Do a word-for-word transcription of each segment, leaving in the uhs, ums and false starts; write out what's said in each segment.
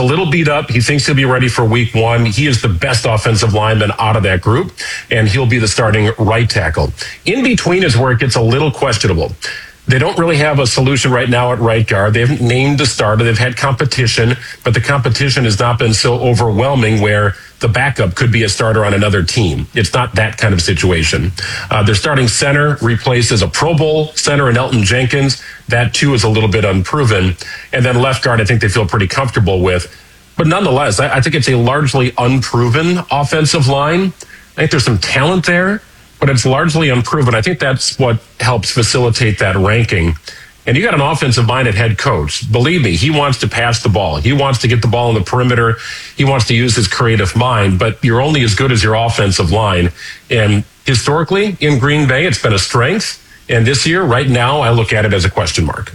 little beat up. He thinks he'll be ready for week one. He is the best offensive lineman out of that group, and he'll be the starting right tackle. In between is where it gets a little questionable. They don't really have a solution right now at right guard. They haven't named a starter. They've had competition, but the competition has not been so overwhelming where the backup could be a starter on another team. It's not that kind of situation. Uh, their starting center replaces a Pro Bowl center in Elton Jenkins. That, too, is a little bit unproven. And then left guard, I think they feel pretty comfortable with. But nonetheless, I, I think it's a largely unproven offensive line. I think there's some talent there, but it's largely unproven. I think that's what helps facilitate that ranking. And you got an offensive minded head coach. Believe me, he wants to pass the ball. He wants to get the ball on the perimeter. He wants to use his creative mind, but you're only as good as your offensive line. And historically, in Green Bay, it's been a strength. And this year, right now, I look at it as a question mark.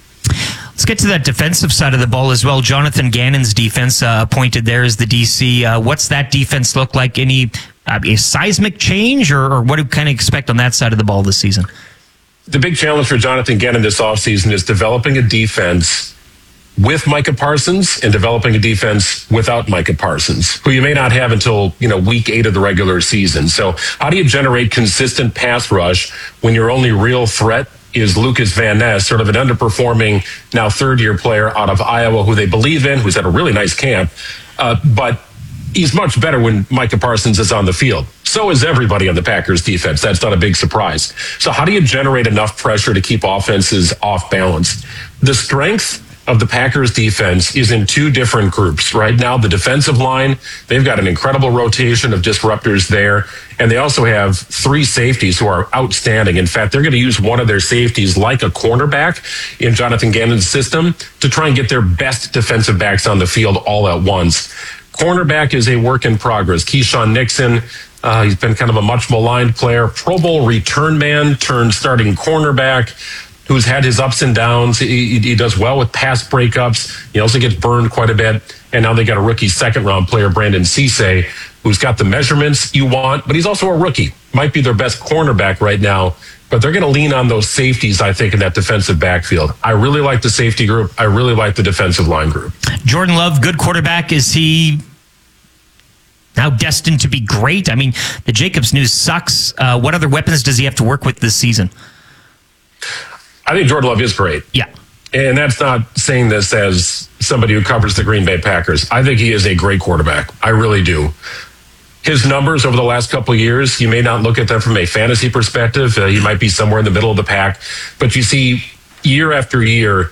Let's get to that defensive side of the ball as well. Jonathan Gannon's defense uh, appointed there as the D C. Uh, what's that defense look like? Any uh, a seismic change, or, or what do you kind of expect on that side of the ball this season? The big challenge for Jonathan Gannon this offseason is developing a defense with Micah Parsons and developing a defense without Micah Parsons, who you may not have until, you know, week eight of the regular season. So how do you generate consistent pass rush when your only real threat is Lucas Van Ness, sort of an underperforming now third-year player out of Iowa who they believe in, who's had a really nice camp, uh, but he's much better when Micah Parsons is on the field. So is everybody on the Packers defense. That's not a big surprise. So how do you generate enough pressure to keep offenses off balance? The strength of the Packers defense is in two different groups. Right now, the defensive line, they've got an incredible rotation of disruptors there. And they also have three safeties who are outstanding. In fact, they're going to use one of their safeties like a cornerback in Jonathan Gannon's system to try and get their best defensive backs on the field all at once. Cornerback is a work in progress. Keyshawn Nixon, uh, he's been kind of a much maligned player, Pro Bowl return man turned starting cornerback, who's had his ups and downs. He, he does well with pass breakups. He also gets burned quite a bit. And now they got a rookie second round player, Brandon Cisse, who's got the measurements you want, but he's also a rookie. Might be their best cornerback right now, but they're going to lean on those safeties, I think, in that defensive backfield. I really like the safety group. I really like the defensive line group. Jordan Love, good quarterback. Is he now destined to be great? I mean, the Jacobs news sucks. Uh, what other weapons does he have to work with this season? I think Jordan Love is great. Yeah. And that's not saying this as somebody who covers the Green Bay Packers. I think he is a great quarterback. I really do. His numbers over the last couple of years, you may not look at them from a fantasy perspective. Uh, he might be somewhere in the middle of the pack. But you see year after year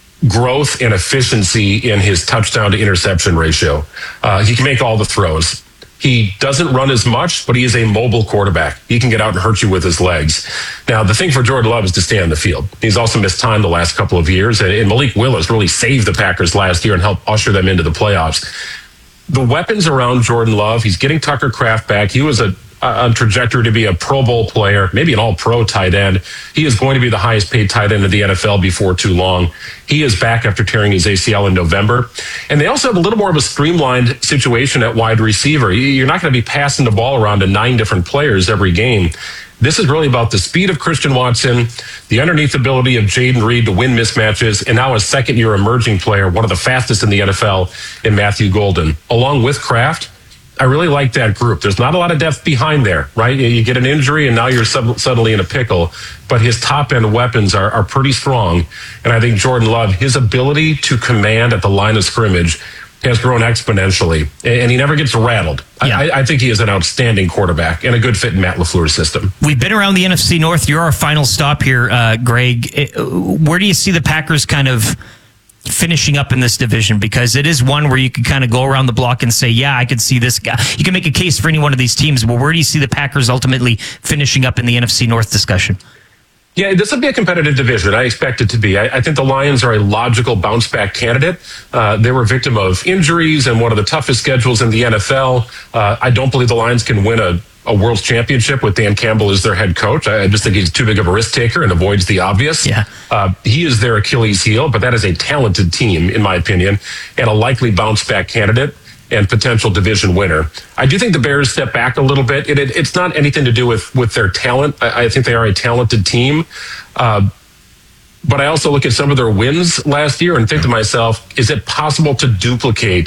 growth and efficiency in his touchdown to interception ratio. Uh, he can make all the throws. He doesn't run as much, but he is a mobile quarterback. He can get out and hurt you with his legs. Now, the thing for Jordan Love is to stay on the field. He's also missed time the last couple of years, and Malik Willis really saved the Packers last year and helped usher them into the playoffs. The weapons around Jordan Love, he's getting Tucker Kraft back. He was a, a trajectory to be a Pro Bowl player, maybe an all-pro tight end. He is going to be the highest paid tight end in the N F L before too long. He is back after tearing his A C L in November. And they also have a little more of a streamlined situation at wide receiver. You're not going to be passing the ball around to nine different players every game. This is really about the speed of Christian Watson, the underneath ability of Jaden Reed to win mismatches, and now a second-year emerging player, one of the fastest in the N F L, in Matthew Golden. Along with Kraft, I really like that group. There's not a lot of depth behind there, right? You get an injury and now you're sub- suddenly in a pickle. But his top-end weapons are, are pretty strong. And I think Jordan Love, his ability to command at the line of scrimmage has grown exponentially. And he never gets rattled. Yeah. I, I think he is an outstanding quarterback and a good fit in Matt LaFleur's system. We've been around the N F C North. You're our final stop here, uh, Greg. Where do you see the Packers kind of finishing up in this division? Because it is one where you can kind of go around the block and say, yeah, I could see this guy. You can make a case for any one of these teams, but where do you see the Packers ultimately finishing up in the N F C North discussion? Yeah, this will be a competitive division. I expect it to be. I, I think the Lions are a logical bounce-back candidate. Uh, they were a victim of injuries and one of the toughest schedules in the N F L. Uh, I don't believe the Lions can win a a world championship with Dan Campbell as their head coach. I just think he's too big of a risk taker and avoids the obvious. Yeah. Uh, he is their Achilles heel, but that is a talented team, in my opinion, and a likely bounce-back candidate and potential division winner. I do think the Bears step back a little bit. It, it, it's not anything to do with, with their talent. I, I think they are a talented team. Uh, but I also look at some of their wins last year and think to myself, is it possible to duplicate